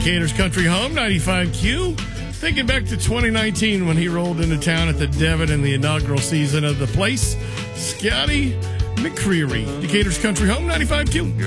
Decatur's Country Home, 95Q. Thinking back to 2019 when he rolled into town at the Devitt in the inaugural season of the place. Scotty McCreery, Decatur's Country Home, 95Q.